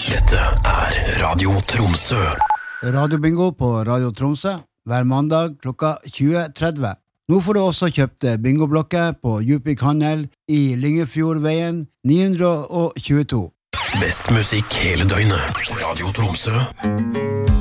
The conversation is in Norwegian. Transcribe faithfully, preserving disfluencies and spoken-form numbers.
Dette er Radio Tromsø. Radiobingo på Radio Tromsø hver mandag klokka tjue tretti. Nå får du også kjøpt bingoblokker på Djupvik Handel i Lyngefjordveien ni hundre tjueto. Best musikk hele døgnet. Radio Tromsø.